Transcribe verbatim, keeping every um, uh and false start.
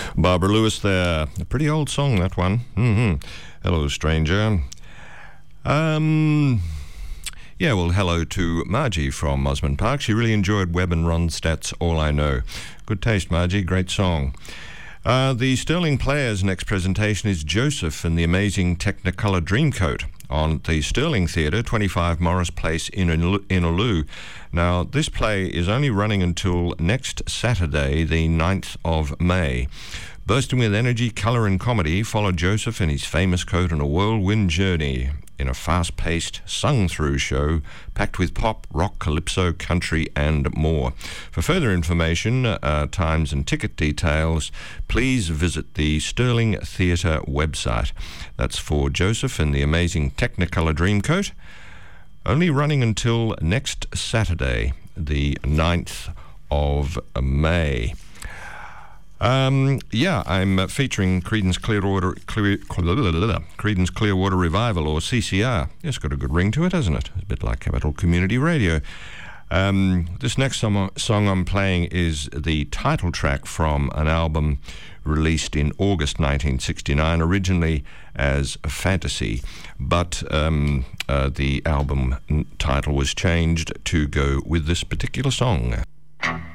Barbara Lewis there. A pretty old song, that one. Mm-hmm. Hello, stranger. Um, yeah, well, hello to Margie from Mosman Park. She really enjoyed Webb and Ronstadt's All I Know. Good taste, Margie. Great song. Uh, the Sterling Players' next presentation is Joseph and the Amazing Technicolor Dreamcoat on the Sterling Theatre, twenty-five Morris Place in Innaloo. Now, this play is only running until next Saturday, the ninth of May. Bursting with energy, colour and comedy, follow Joseph and his famous coat on a whirlwind journey in a fast-paced, sung-through show packed with pop, rock, calypso, country and more. For further information, uh, times and ticket details, please visit the Sterling Theatre website. That's for Joseph and the Amazing Technicolor Dreamcoat. Only running until next Saturday, the ninth of May. Um, yeah, I'm uh, featuring Creedence Clearwater, Clear, Creedence Clearwater Revival, or C C R. It's got a good ring to it, hasn't it? It's a bit like Capital Community Radio. Um, this next song, song I'm playing is the title track from an album released in August nineteen sixty-nine, originally as a fantasy, but um, uh, the album title was changed to go with this particular song.